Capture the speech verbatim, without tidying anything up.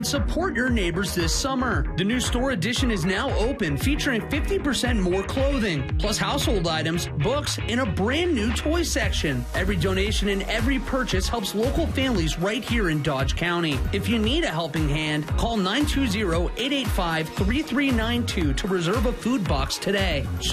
Support your neighbors this summer. The new store addition is now open, featuring fifty percent more clothing, plus household items, books, and a brand new toy section. Every donation and every purchase helps local families right here in Dodge County. If you need a helping hand, call nine two zero, eight eight five, three three nine two to reserve a food box today.